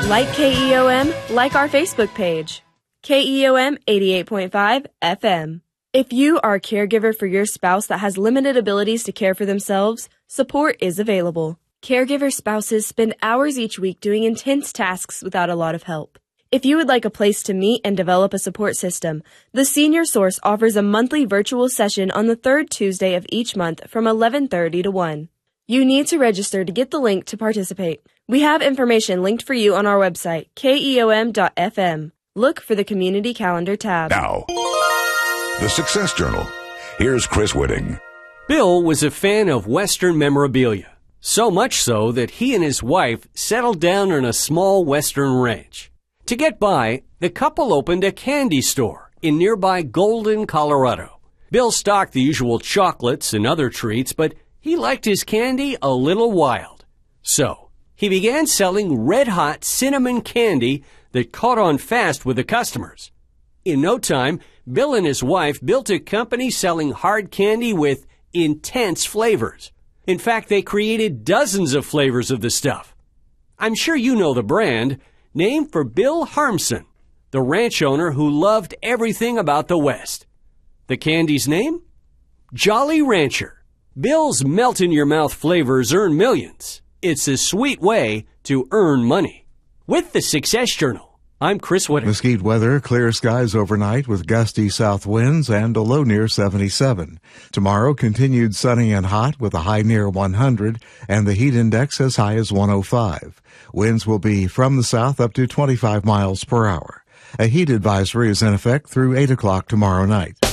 Like KEOM, like our Facebook page. KEOM 88.5 FM. If you are a caregiver for your spouse that has limited abilities to care for themselves, support is available. Caregiver spouses spend hours each week doing intense tasks without a lot of help. If you would like a place to meet and develop a support system, the Senior Source offers a monthly virtual session on the third Tuesday of each month from 11:30 to 1. You need to register to get the link to participate. We have information linked for you on our website, keom.fm. Look for the Community Calendar tab. Now, the Success Journal. Here's Chris Whitting. Bill was a fan of Western memorabilia, so much so that he and his wife settled down on a small Western ranch. To get by, the couple opened a candy store in nearby Golden, Colorado. Bill stocked the usual chocolates and other treats, but he liked his candy a little wild. So, he began selling red-hot cinnamon candy that caught on fast with the customers. In no time, Bill and his wife built a company selling hard candy with intense flavors. In fact, they created dozens of flavors of the stuff. I'm sure you know the brand, named for Bill Harmson, the ranch owner who loved everything about the West. The candy's name? Jolly Rancher. Bill's melt-in-your-mouth flavors earn millions. It's a sweet way to earn money. With the Success Journal, I'm Chris Whitting. Mesquite weather, clear skies overnight with gusty south winds and a low near 77. Tomorrow, continued sunny and hot with a high near 100 and the heat index as high as 105. Winds will be from the south up to 25 miles per hour. A heat advisory is in effect through 8 o'clock tomorrow night.